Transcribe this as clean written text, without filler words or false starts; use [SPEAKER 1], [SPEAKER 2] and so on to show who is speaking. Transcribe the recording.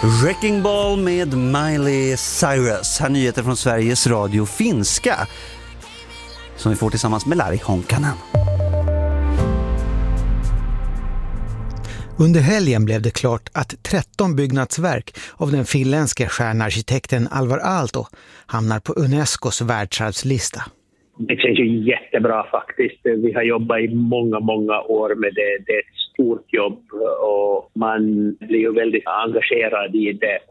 [SPEAKER 1] Wrecking Ball med Miley Cyrus. Här nyheter från Sveriges Radio finska som vi får tillsammans med Larry Honkanen.
[SPEAKER 2] Under helgen blev det klart att 13 byggnadsverk av den finländske stjärnarkitekten Alvar Aalto hamnar på Unescos världsarvslista.
[SPEAKER 3] Det känns ju jättebra faktiskt. Vi har jobbat i många år med det. Det är ett stort jobb och man blir ju väldigt engagerad i det.